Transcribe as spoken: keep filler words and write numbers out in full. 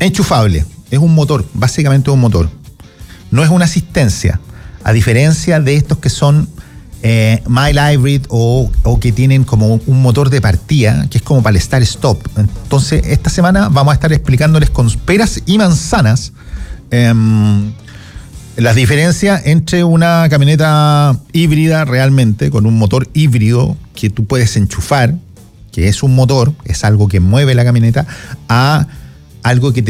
enchufable. Es un motor, básicamente un motor. No es una asistencia. A diferencia de estos que son eh, mild hybrid o, o que tienen como un motor de partida, que es como para el start-stop. Entonces, esta semana vamos a estar explicándoles con peras y manzanas eh, las diferencias entre una camioneta híbrida realmente, con un motor híbrido que tú puedes enchufar, que es un motor, es algo que mueve la camioneta, a algo que te